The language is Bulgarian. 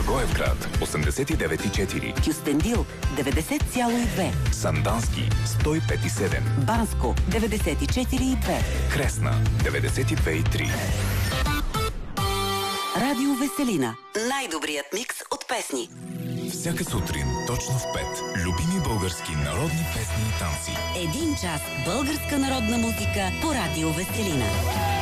Благоевград 89,4, Кюстендил 90,2, Сандански 105,7, Банско 94,2, Кресна 92,3. Радио Веселина. Най-добрият микс от песни. Всяка сутрин, точно в 5, любими български народни песни и танци. 1 час българска народна музика по Радио Веселина.